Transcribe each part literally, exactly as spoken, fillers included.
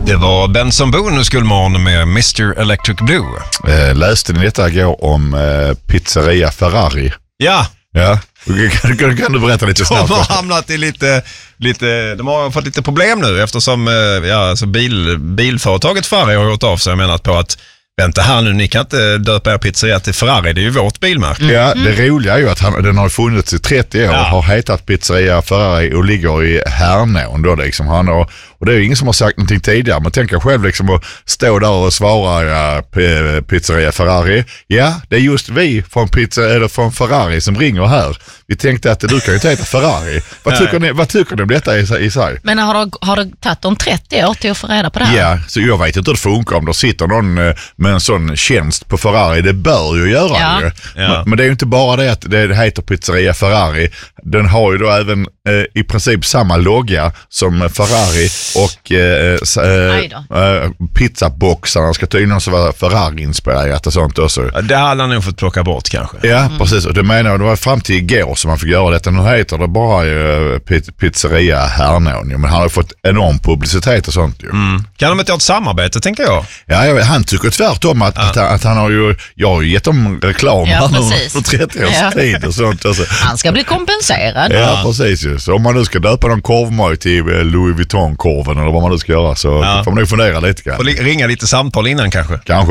Det var Benson Boone och Skullman med mister Electric Blue. Eh, läste ni detta igår om eh, pizzeria Ferrari? Ja. Ja. Kan, kan, kan du berätta lite snabbt? De har hamnat i lite, lite de har fått lite problem nu eftersom ja, alltså bil, bilföretaget Ferrari har gjort av sig och menat på att vänta här nu, ni kan inte döpa er pizzeria till Ferrari, det är ju vårt bilmärke. Mm. Ja, det roliga är ju att han, den har funnits i trettio år och ja. har hetat pizzeria Ferrari och ligger i Härnån då liksom. Han har, och det är ju ingen som har sagt någonting tidigare, men tänk själv liksom att stå där och svara ja, p- pizzeria Ferrari. Ja, det är just vi från, pizza, eller från Ferrari som ringer här. Vi tänkte att du kan ju inte heta Ferrari. Vad tycker ni, vad tycker ni om detta i, i sig? Men har det, har det tagit om trettio år till att få reda på det här? Ja, så jag vet inte hur det funkar om det sitter någon med en sån tjänst på Ferrari. Det bör ju göra ja. det. Ja. Men, men det är ju inte bara det att det heter pizzeria Ferrari. Den har ju då även eh, i princip samma logga som Ferrari och eh, eh, pizzaboxarna ska tydligen också vara Ferrari-inspirerat och sånt också. Ja, det hade han nog fått plocka bort kanske. Ja, mm. precis. Och det menar jag, det var fram till igår som man fick göra detta. Nu heter det bara eh, pizzeria Härnån. Men han har fått enorm publicitet och sånt ju. Mm. Kan de inte ha ett samarbete, tänker jag? Ja, jag vet, han tycker tvärtom att, ja. att, att han har ju, jag har ju gett dem reklam ja, här för trettio års ja. tid och sånt. Alltså. Han ska bli kompenserad. Ja, ja, precis ju. Så om man nu ska döpa någon korvmoj till Louis Vuitton-korven eller vad man nu ska göra så ja. får man nog fundera lite grann. Och ringa lite samtal innan kanske. Kanske.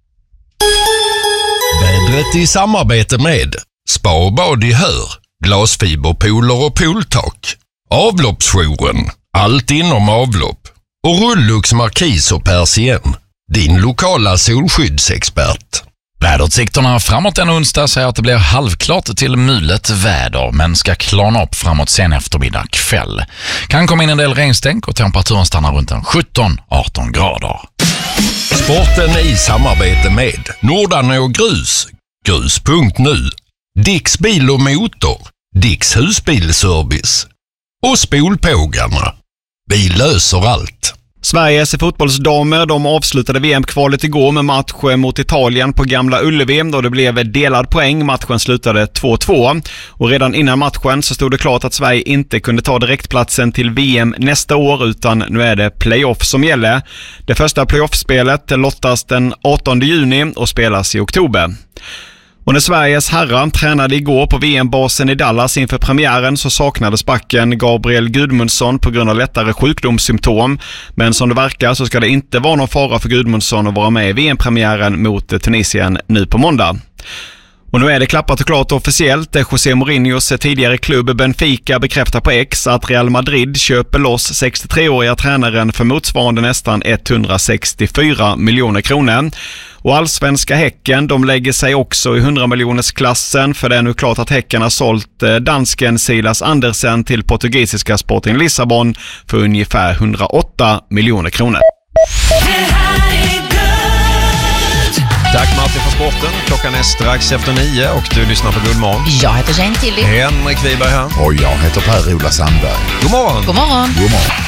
Vädret i samarbete med Spa och bad i Hör, glasfiberpooler och pooltak, avloppsjouren, allt inom avlopp och Rullux Markis och Persien, din lokala solskyddsexpert. Väderutsikterna framåt en onsdag säger att det blir halvklart till mulet väder men ska klarna upp framåt sen eftermiddag kväll. Kan komma in en del regnstänk och temperaturen stannar runt en sjutton till arton grader. Sporten i samarbete med Nordanå Grus, grus punkt nu, Dicks bil och motor, Dicks husbilservice och Spolpågarna. Vi löser allt. Sveriges fotbollsdamer, de avslutade V M-kvalet igår med match mot Italien på Gamla Ullevi och det blev delad poäng. Matchen slutade två två och redan innan matchen så stod det klart att Sverige inte kunde ta direktplatsen till V M nästa år utan nu är det playoff som gäller. Det första playoffspelet lottas den artonde juni och spelas i oktober. Och när Sveriges herrar tränade igår på V M-basen i Dallas inför premiären så saknades backen Gabriel Gudmundsson på grund av lättare sjukdomssymptom. Men som det verkar så ska det inte vara någon fara för Gudmundsson att vara med i V M-premiären mot Tunisien nu på måndag. Och nu är det klappat och klart officiellt. José Mourinhos tidigare klubb Benfica bekräftar på X att Real Madrid köper loss sextiotre-åriga tränaren för motsvarande nästan etthundrasextiofyra miljoner kronor. Och allsvenska Häcken, de lägger sig också i hundra miljoners klassen för det är nu klart att Häcken har sålt dansken Silas Andersen till portugisiska Sporting Lissabon för ungefär hundraåtta miljoner kronor. Tack Martin för sporten. Klockan är strax efter nio och du lyssnar på Guldmorgon. Jag heter Jane Tilly. Henrik Wiberg här. Och jag heter Per-Ola Sandberg. God morgon. God morgon. God morgon.